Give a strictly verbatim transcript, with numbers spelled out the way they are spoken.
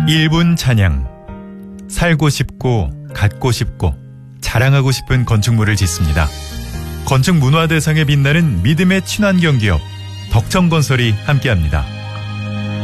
일 분 찬양. 살고 싶고 갖고 싶고 자랑하고 싶은 건축물을 짓습니다. 건축문화대상에 빛나는 믿음의 친환경 기업 덕정건설이 함께합니다.